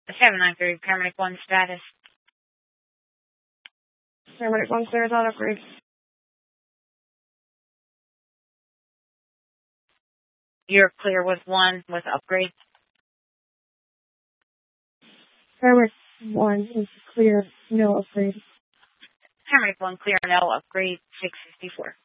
793, Paramedic 1 status. Paramedic 1 clear without upgrade. You're clear with 1 with upgrade. Paramedic 1 is clear, no upgrade. Paramedic 1 clear, no upgrade, 654.